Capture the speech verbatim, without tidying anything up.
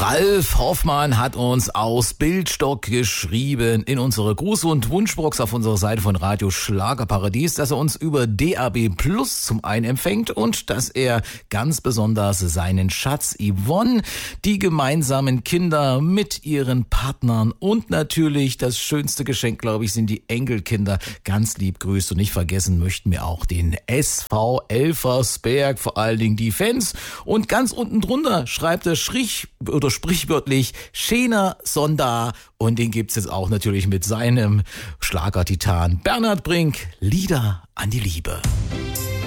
Ralf Hoffmann hat uns aus Bildstock geschrieben in unsere Gruß- und Wunschbox auf unserer Seite von Radio Schlagerparadies, dass er uns über D A B Plus zum einen empfängt und dass er ganz besonders seinen Schatz Yvonne, die gemeinsamen Kinder mit ihren Partnern und natürlich das schönste Geschenk, glaube ich, sind die Enkelkinder, ganz lieb grüßt. Und nicht vergessen möchten wir auch den S V Elversberg, vor allen Dingen die Fans. Und ganz unten drunter schreibt er Schrich oder sprichwörtlich Schener Sonda, und den gibt's jetzt auch natürlich mit seinem Schlagertitan Bernhard Brink, Lieder an die Liebe.